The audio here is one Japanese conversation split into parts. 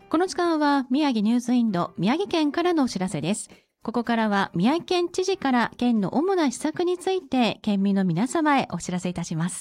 この時間は宮城ニュースインド宮城県からのお知らせです。ここからは宮城県知事から県の主な施策について県民の皆様へお知らせいたします。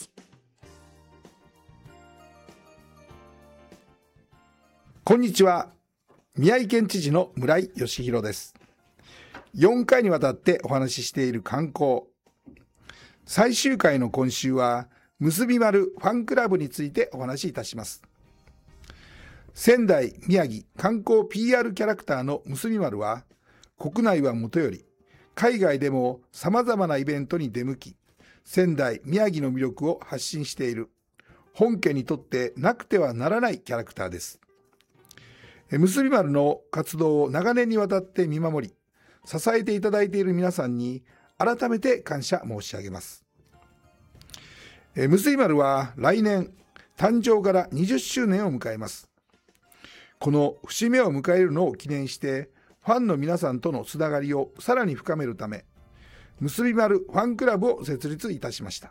こんにちは。宮城県知事の村井義弘です。4回にわたってお話ししている観光。最終回の今週は結び丸ファンクラブについてお話しいたします。仙台宮城観光 PR キャラクターの結び丸は、国内はもとより海外でも様々なイベントに出向き、仙台宮城の魅力を発信している本家にとってなくてはならないキャラクターです。結び丸の活動を長年にわたって見守り、支えていただいている皆さんに改めて感謝申し上げます。結び丸は来年誕生から20周年を迎えます。この節目を迎えるのを記念して、ファンの皆さんとのつながりをさらに深めるため、結び丸ファンクラブを設立いたしました。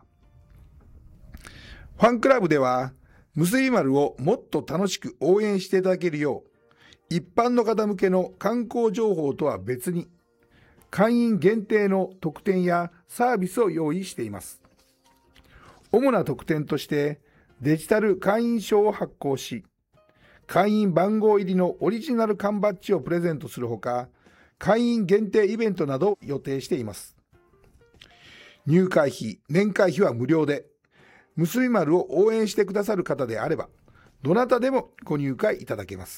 ファンクラブでは、結び丸をもっと楽しく応援していただけるよう、一般の方向けの観光情報とは別に、会員限定の特典やサービスを用意しています。主な特典として、デジタル会員証を発行し、会員番号入りのオリジナル缶バッジをプレゼントするほか、会員限定イベントなどを予定しています。入会費、年会費は無料で、結び丸を応援してくださる方であれば、どなたでもご入会いただけます。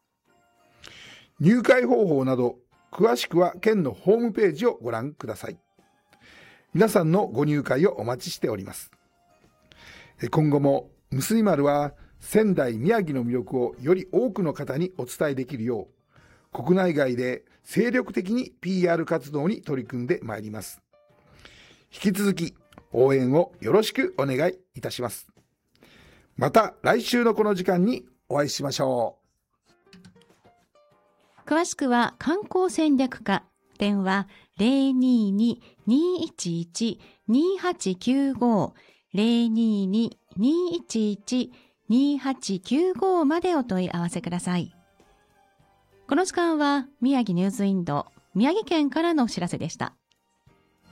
入会方法など、詳しくは県のホームページをご覧ください。皆さんのご入会をお待ちしております。今後も結び丸は仙台宮城の魅力をより多くの方にお伝えできるよう、国内外で精力的に PR 活動に取り組んでまいります。引き続き応援をよろしくお願いいたします。また来週のこの時間にお会いしましょう。詳しくは観光戦略課、電話 022-211-2895 022-211-2895 までお問い合わせください。この時間は宮城ニュースインド宮城県からのお知らせでした。